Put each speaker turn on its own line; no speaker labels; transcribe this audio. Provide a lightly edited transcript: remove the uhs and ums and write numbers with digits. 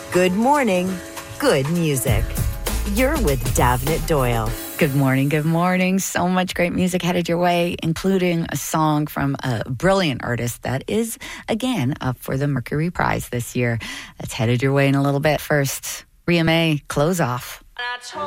Good morning, good music. You're with Davnit Doyle.
Good morning. So much great music headed your way, including a song from a brilliant artist that is, again, up for the Mercury Prize this year. That's headed your way in a little bit. First, Rhea May, Close Off.